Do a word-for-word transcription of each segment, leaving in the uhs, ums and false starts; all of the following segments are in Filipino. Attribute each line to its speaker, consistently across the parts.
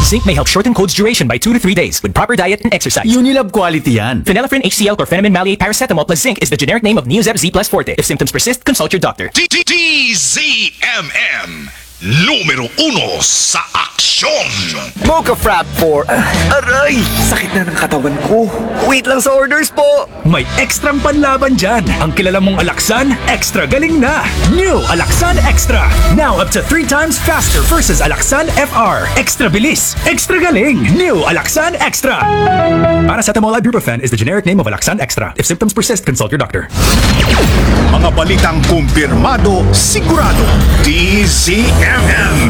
Speaker 1: Zinc may help shorten cold's duration by two to three days with proper diet and exercise.
Speaker 2: Unilab quality yan.
Speaker 1: Phenylephrine H C L Chlorpheniramine Maleate Paracetamol plus zinc is the generic name of Neozep Z Plus Forte. If symptoms persist, consult your doctor.
Speaker 3: D Z M M, numero uno sa aksyon.
Speaker 4: Mocha Frap for... Uh, aray! Sakit na ng katawan ko. Wait lang sa orders po.
Speaker 2: May ekstrang panlaban dyan. Ang kilala mong Alaxan, extra galing na. New Alaxan Extra. Now up to three times faster versus Alaxan F R. Extra bilis, extra galing. New Alaxan Extra. Paracetamol ibuprofen is the generic name of Alaxan Extra. If symptoms persist, consult your doctor.
Speaker 3: Mga balitang kumpirmado, sigurado. D Z M M.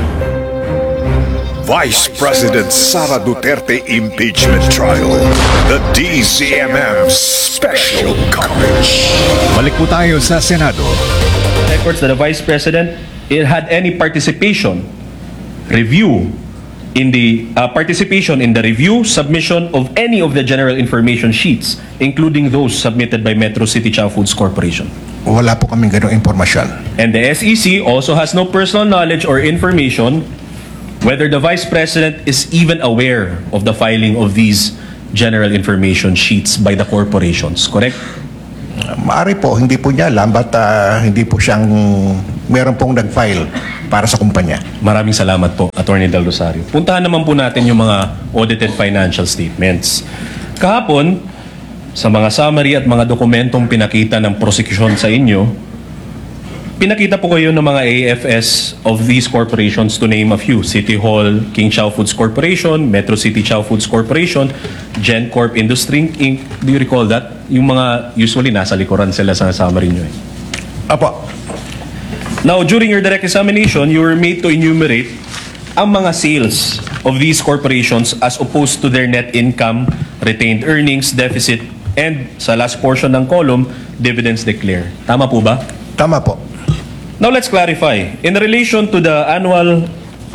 Speaker 3: Vice President Sara Duterte impeachment trial. The D Z M M special coverage.
Speaker 5: Balik po tayo sa Senado.
Speaker 6: Records that the Vice President it had any participation, review, in the uh, participation in the review, submission of any of the general information sheets, including those submitted by Metro City Chow Foods Corporation.
Speaker 5: Wala po kaming ganong impormasyon.
Speaker 6: And the S E C also has no personal knowledge or information whether the Vice President is even aware of the filing of these general information sheets by the corporations, correct?
Speaker 5: Maari po, hindi po niya alam, but uh, hindi po siyang meron pong nag-file para sa kumpanya.
Speaker 6: Maraming salamat po, Attorney Del Rosario. Puntahan naman po natin yung mga audited financial statements. Kahapon, sa mga summary at mga dokumentong pinakita ng prosecution sa inyo, pinakita po kayo ng mga A F S of these corporations, to name a few. City Hall, King Chow Foods Corporation, Metro City Chow Foods Corporation, GenCorp Industry Incorporated. Do you recall that? Yung mga usually nasa likuran sila sa summary nyo eh.
Speaker 5: Apo.
Speaker 6: Now, during your direct examination, you were made to enumerate ang mga sales of these corporations as opposed to their net income, retained earnings, deficit, and sa last portion ng column, dividends declared. Tama po ba?
Speaker 5: Tama po.
Speaker 6: Now let's clarify. In relation to the annual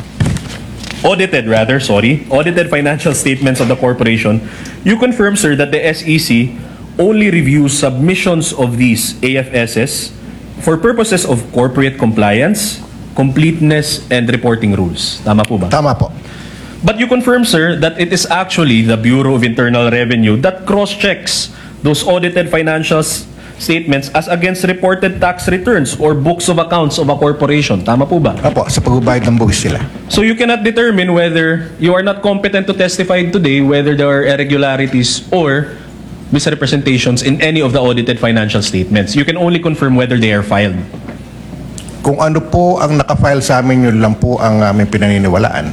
Speaker 6: audited rather, sorry, audited financial statements of the corporation, you confirm, sir, that the S E C only reviews submissions of these A F Ss for purposes of corporate compliance, completeness, and reporting rules. Tama po ba?
Speaker 5: Tama po.
Speaker 6: But you confirm, sir, that it is actually the Bureau of Internal Revenue that cross-checks those audited financial statements as against reported tax returns or books of accounts of a corporation. Tama po ba?
Speaker 5: Apo, sa pagbabayad ng buwis sila.
Speaker 6: So you cannot determine whether you are not competent to testify today whether there are irregularities or misrepresentations in any of the audited financial statements. You can only confirm whether they are filed.
Speaker 5: Kung ano po ang nakafile sa amin, yun lang po ang aming pinaniniwalaan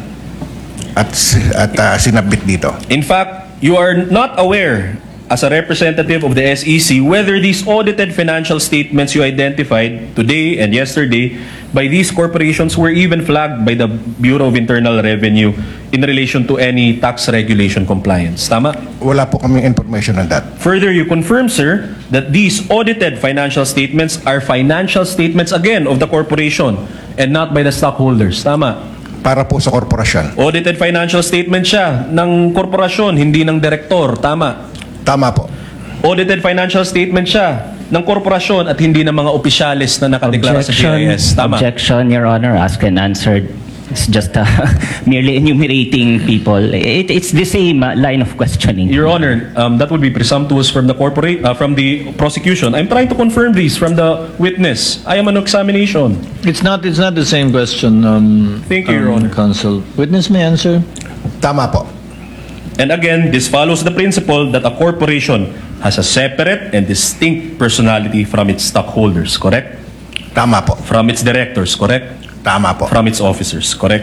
Speaker 5: at, at uh, sinabit dito.
Speaker 6: In fact, you are not aware as a representative of the S E C whether these audited financial statements you identified today and yesterday by these corporations were even flagged by the Bureau of Internal Revenue in relation to any tax regulation compliance. Tama?
Speaker 5: Wala po kaming information on that.
Speaker 6: Further, you confirm, sir, that these audited financial statements are financial statements again of the corporation and not by the stockholders. Tama?
Speaker 5: Para po sa korporasyon.
Speaker 6: Audited financial statement siya ng korporasyon, hindi ng direktor. Tama?
Speaker 5: Tama po.
Speaker 6: Audited financial statement siya ng korporasyon at hindi ng mga opisyalis na nakadeklara sa G I S. Tama?
Speaker 7: Objection, Your Honor. Asked and answered. It's just uh, merely enumerating people. It, it's the same uh, line of questioning.
Speaker 6: Your Honor, um, that would be presumptuous from the corporate, uh, from the prosecution. I'm trying to confirm these from the witness. I am on examination.
Speaker 8: It's not. It's not the same question. Um,
Speaker 6: Thank you, Your
Speaker 8: um,
Speaker 6: Honor.
Speaker 8: Counsel. Witness may answer.
Speaker 5: Tama po.
Speaker 6: And again, this follows the principle that a corporation has a separate and distinct personality from its stockholders, correct?
Speaker 5: Tama po.
Speaker 6: From its directors, correct?
Speaker 5: Tama po.
Speaker 6: From its officers, correct?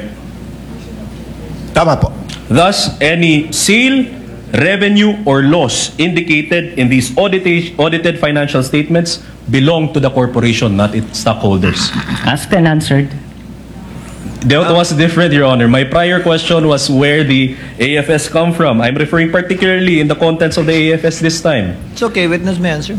Speaker 5: Tama po.
Speaker 6: Thus, any sale, revenue, or loss indicated in these audited, audited financial statements belong to the corporation, not its stockholders.
Speaker 7: Asked and answered.
Speaker 6: That was different, Your Honor. My prior question was where the A F S come from. I'm referring particularly in the contents of the A F S this time.
Speaker 8: It's okay. Witness may answer.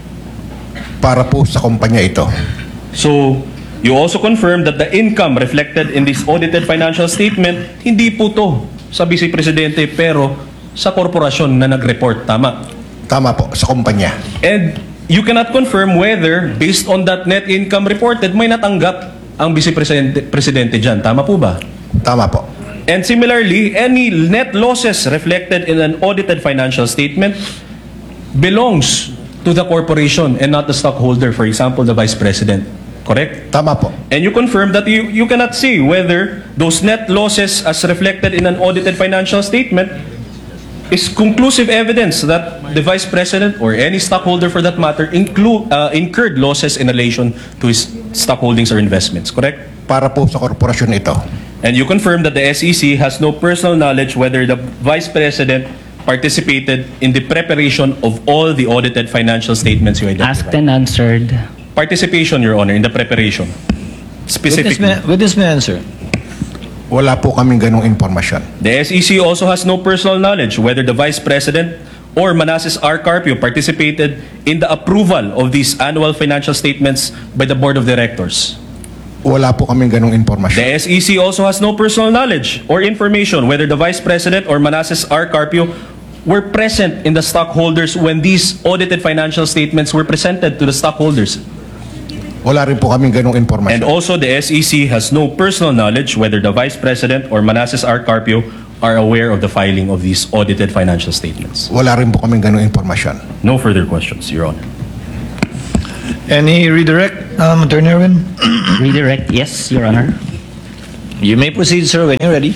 Speaker 5: Para po sa kumpanya ito.
Speaker 6: So, you also confirm that the income reflected in this audited financial statement, hindi po to sa Vice Presidente, pero sa korporasyon na nag-report. Tama?
Speaker 5: Tama po, sa kumpanya.
Speaker 6: And you cannot confirm whether, based on that net income reported, may natanggap ang Vice Presidente, Presidente dyan. Tama po ba?
Speaker 5: Tama po.
Speaker 6: And similarly, any net losses reflected in an audited financial statement belongs to the corporation and not the stockholder, for example, the Vice President. Correct?
Speaker 5: Tama po.
Speaker 6: And you confirm that you, you cannot see whether those net losses as reflected in an audited financial statement is conclusive evidence that the Vice President or any stockholder for that matter include, uh, incurred losses in relation to his stockholdings or investments. Correct?
Speaker 5: Para po sa korporasyon ito.
Speaker 6: And you confirm that the S E C has no personal knowledge whether the Vice President participated in the preparation of all the audited financial statements you identified.
Speaker 7: Asked and answered.
Speaker 6: Participation, Your Honor, in the preparation.
Speaker 8: Witness
Speaker 6: Specifically.
Speaker 8: may, witness may answer.
Speaker 5: Wala po kaming ganong impormasyon.
Speaker 6: The S E C also has no personal knowledge whether the Vice President or Manasseh R. Carpio participated in the approval of these annual financial statements by the Board of Directors.
Speaker 5: Wala po kaming ganong impormasyon.
Speaker 6: The S E C also has no personal knowledge or information whether the Vice President or Manasseh R. Carpio were present in the stockholders when these audited financial statements were presented to the stockholders.
Speaker 5: Wala rin po kaming ganong
Speaker 6: And
Speaker 5: impormasyon.
Speaker 6: also, the S E C has no personal knowledge whether the Vice President or Manasseh R. Carpio are aware of the filing of these audited financial statements.
Speaker 5: Wala rin po kaming ganong impormasyon.
Speaker 6: No further questions, Your Honor.
Speaker 8: Any redirect, um, Attorney Erwin?
Speaker 7: Redirect, yes, Your Honor.
Speaker 8: You may proceed, sir, when you're ready.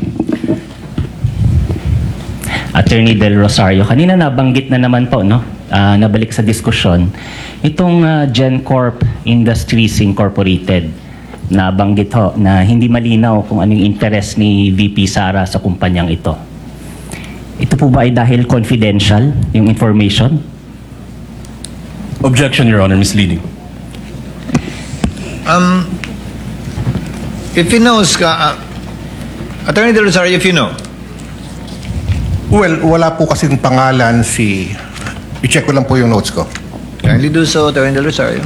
Speaker 7: Attorney Del Rosario, kanina nabanggit na naman po, no? Ah, nabalik sa diskusyon. Itong ah, GenCorp Industries Incorporated, nabanggit ho na hindi malinaw kung anong interest ni V P Sara sa kumpanyang ito. Ito po ba ay dahil confidential, yung information?
Speaker 6: Objection, Your Honor, misleading.
Speaker 8: Um, if he knows, ka, uh, Attorney Del Rosario, if you know,
Speaker 5: Well, wala po kasing pangalan si... I-check ko lang po yung notes ko.
Speaker 8: kindly do so, Attorney Del Rosario.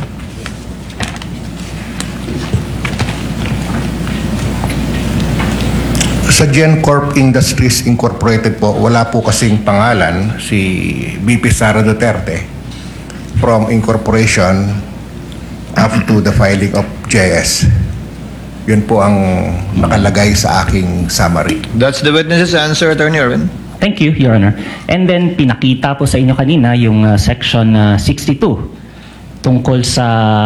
Speaker 5: Sa GenCorp Industries Incorporated po, wala po kasing pangalan si V P Sara Duterte from incorporation up to the filing of J S. Yun po ang nakalagay sa aking summary.
Speaker 8: That's the witness's answer, Attorney Erwin.
Speaker 7: Thank you, Your Honor. And then, pinakita po sa inyo kanina yung uh, section uh, sixty-two tungkol sa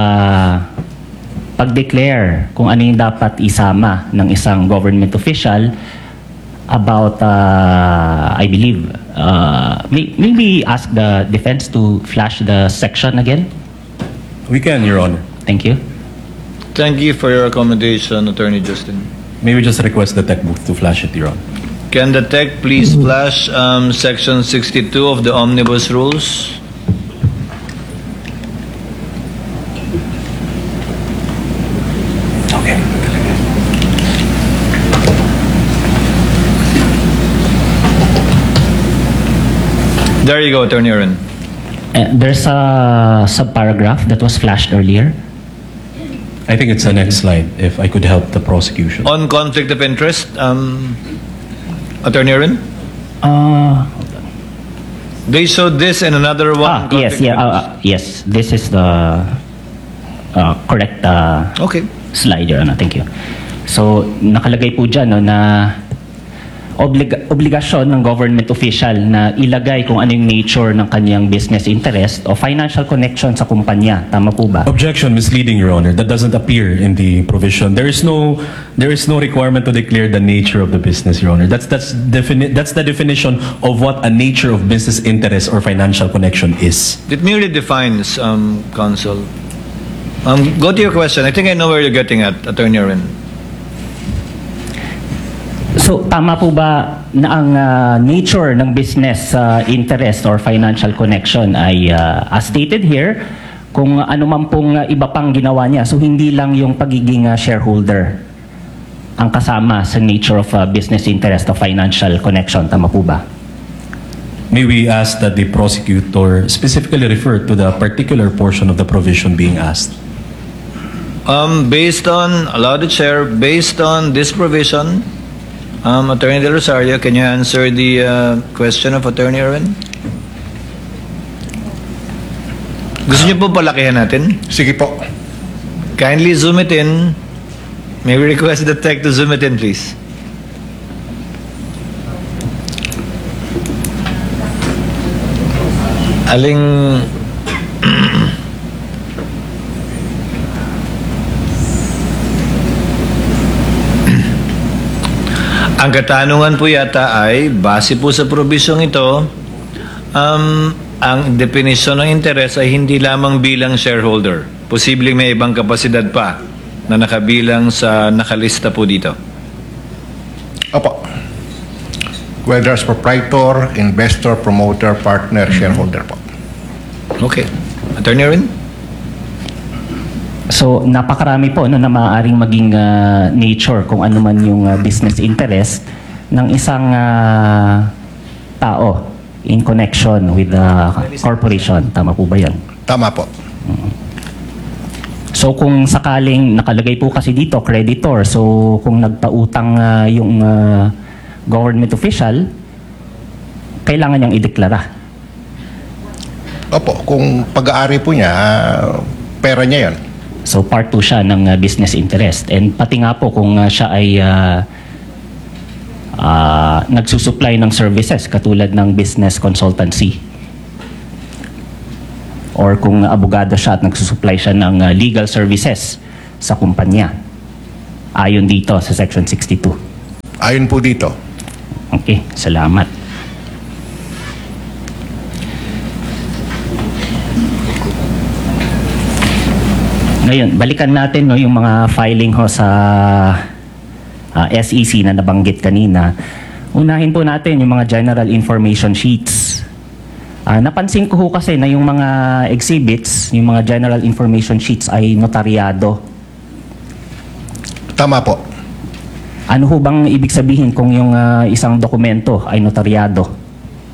Speaker 7: pag-declare kung ano yung dapat isama ng isang government official about, uh, I believe, uh, may, maybe ask the defense to flash the section again?
Speaker 6: We can, Your Honor.
Speaker 7: Thank you.
Speaker 8: Thank you for your accommodation, Attorney Justin.
Speaker 6: May we just request the tech booth to flash it, Your Honor.
Speaker 8: Can the tech please flash um, section sixty-two of the Omnibus Rules?
Speaker 6: Okay.
Speaker 8: There you go, Attorney Erwin.
Speaker 7: Uh, there's a subparagraph that was flashed earlier.
Speaker 6: I think it's the next slide, if I could help the prosecution.
Speaker 8: On conflict of interest, um, Attorney Erwin?
Speaker 7: Uh,
Speaker 8: They showed this and another one.
Speaker 7: ah, yes,
Speaker 8: conflict
Speaker 7: yeah,
Speaker 8: of
Speaker 7: uh, uh, yes. This is the uh, correct uh,
Speaker 8: interest. Okay.
Speaker 7: slide, Your Honor. Thank you. So, nakalagay po dyan no, na oblig- obligasyon ng government official na ilagay kung ano yung nature ng kanyang business interest o financial connection sa kumpanya. Tama po ba?
Speaker 6: Objection, misleading, Your Honor. That doesn't appear in the provision. There is no, there is no requirement to declare the nature of the business, Your Honor. That's that's defini- that's the definition of what a nature of business interest or financial connection is.
Speaker 8: It merely defines, um, counsel. Um, go to your question. I think I know where you're getting at, Attorney Erwin.
Speaker 7: So, tama po ba na ang uh, nature ng business uh, interest or financial connection ay uh, as stated here, kung ano man pong uh, iba pang ginawa niya. So, hindi lang yung pagiging uh, shareholder ang kasama sa nature of uh, business interest or financial connection. Tama po ba?
Speaker 6: May we ask that the prosecutor specifically refer to the particular portion of the provision being asked?
Speaker 8: Um, based on, allow the chair, based on this provision, um, Attorney Del Rosario, can you answer the uh, question of Attorney Erwin? Gusto niyo po palakihan natin?
Speaker 5: Sige po.
Speaker 8: Kindly zoom it in. May we request the tech to zoom it in, please? Aling... Ang katanungan po yata ay, base po sa probisyong ito, um, ang definisyon ng interes ay hindi lamang bilang shareholder. Posibleng may ibang kapasidad pa na nakabilang sa nakalista po dito.
Speaker 5: Opo. Whether as proprietor, investor, promoter, partner, shareholder po.
Speaker 8: Okay. Attorney Erwin?
Speaker 7: So napakarami po no, na maaaring maging ah, nature kung ano man yung ah, business interest ng isang ah, tao in connection with the corporation. Tama po ba yan?
Speaker 5: Tama po.
Speaker 7: So kung sakaling nakalagay po kasi dito creditor, so kung nagpautang ah, yung ah, government official, kailangan niyang ideklara.
Speaker 5: Opo, kung pag-aari po niya, ah, pera niya yon.
Speaker 7: So part po siya ng uh, business interest. And pati nga po kung uh, siya ay uh, uh, nagsusupply ng services katulad ng business consultancy. Or kung abogado siya at nagsusupply siya ng uh, legal services sa kumpanya. Ayon dito sa Section sixty-two.
Speaker 5: Ayon po dito.
Speaker 7: Okay, salamat. Ngayon, balikan natin no, yung mga filing ho sa uh, S E C na nabanggit kanina. Unahin po natin yung mga general information sheets. Uh, napansin ko ho kasi na yung mga exhibits, yung mga general information sheets ay notaryado.
Speaker 5: Tama po.
Speaker 7: Ano ho bang ibig sabihin kung yung uh, isang dokumento ay notaryado?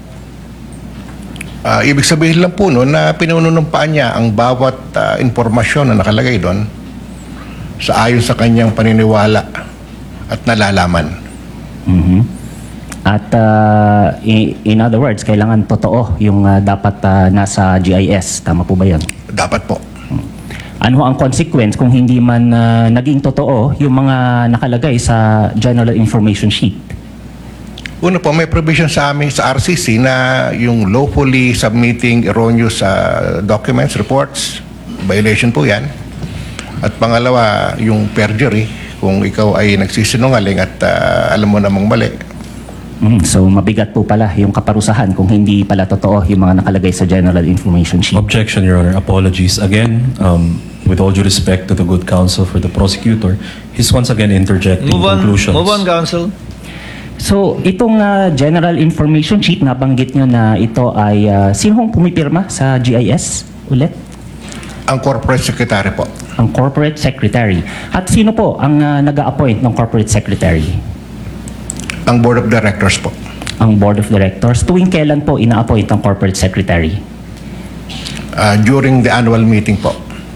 Speaker 5: Ah, ibig sabihin lang po no, na pinununumpaan niya ang bawat ah, informasyon na nakalagay doon sa ayon sa kanyang paniniwala at nalalaman.
Speaker 7: Mhm. At uh, i- in other words, kailangan totoo yung uh, dapat uh, nasa G I S. Tama po ba yan?
Speaker 5: Dapat po.
Speaker 7: Ano ho ang consequence kung hindi man uh, naging totoo yung mga nakalagay sa General Information Sheet?
Speaker 5: Una po, may provision sa amin sa R C C na yung lawfully submitting erroneous uh, documents, reports, violation po yan. At pangalawa, yung perjury, kung ikaw ay nagsisinungaling at uh, alam mo namang mali.
Speaker 7: Mm, so mabigat po pala yung kaparusahan kung hindi pala totoo yung mga nakalagay sa General Information Sheet.
Speaker 6: Objection, Your Honor. Apologies. Again, um, with all due respect to the good counsel for the prosecutor, he's once again interjecting
Speaker 8: Move on,
Speaker 6: conclusions.
Speaker 8: move on, counsel.
Speaker 7: So itong uh, General Information Sheet, nabanggit nyo na ito ay uh, sino hong pumipirma sa G I S ulit?
Speaker 5: Ang corporate secretary po.
Speaker 7: Ang Corporate Secretary. At sino po ang uh, nag-a-appoint ng Corporate Secretary?
Speaker 5: Ang board of directors po.
Speaker 7: Ang Board of Directors. Tuwing kailan po ina-appoint ang Corporate Secretary?
Speaker 5: Uh, during the annual meeting po.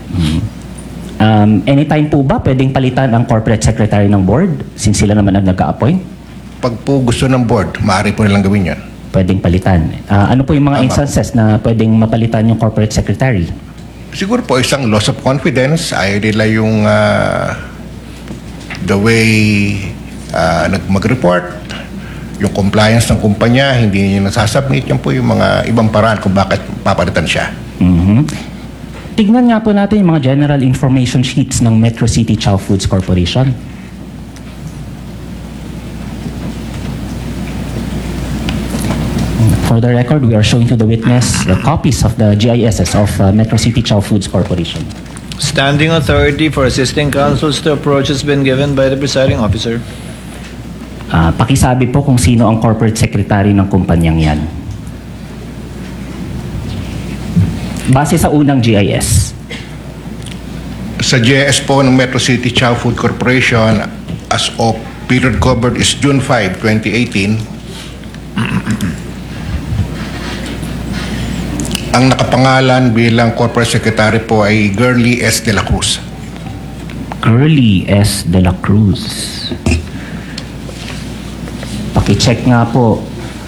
Speaker 7: Um, anytime po ba pwedeng palitan ang Corporate Secretary ng board since sila naman ang nag-a-appoint?
Speaker 5: Pag po gusto ng board, maaari po nilang gawin yan.
Speaker 7: Pwedeng palitan. Ah, ano po yung mga
Speaker 5: Tama.
Speaker 7: instances na pwedeng mapalitan yung Corporate Secretary?
Speaker 5: Siguro po isang loss of confidence, ayaw nila yung ah, the way ah, nag- mag-report, yung compliance ng kumpanya, hindi niya nasasubmit. Yan po yung mga ibang paraan kung bakit papalitan siya.
Speaker 7: Mhm. Tignan nga po natin yung mga general information sheets ng Metro City Chow Foods Corporation. For the record, we are showing to the witness the copies of the G I Ss of uh, Metro City Chow Foods Corporation.
Speaker 8: Standing authority for assisting counsels to approach has been given by the presiding officer.
Speaker 7: Ah, pakisabi po kung sino ang corporate secretary ng kumpanyang yan. Base sa unang G I S.
Speaker 5: Sa G I S po ng Metro City Chow Food Corporation, as of period covered is June fifth, twenty eighteen, ang nakapangalan bilang corporate secretary po ay Girly S. De La Cruz.
Speaker 7: Girly S. De La Cruz. Paki-check nga po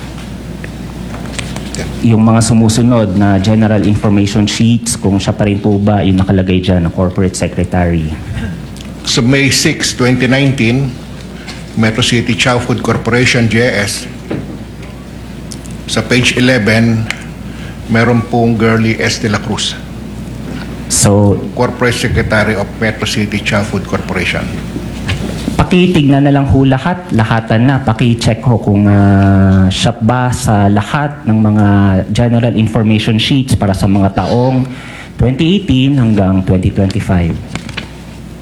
Speaker 7: yung mga sumusunod na general information sheets kung siya pa rin po ba yung nakalagay dyan na corporate secretary.
Speaker 5: Sa May sixth, twenty nineteen, Metro City Chow Food Corporation, G I S, sa page eleven, meron pong Girlie S. De La Cruz,
Speaker 7: So,
Speaker 5: Corporate Secretary of Metro City Chow Food Corporation.
Speaker 7: pakitignan na lang ho lahat, lahatan na, paki-check ho kung uh, siya ba sa lahat ng mga general information sheets para sa mga taong twenty eighteen hanggang twenty twenty-five.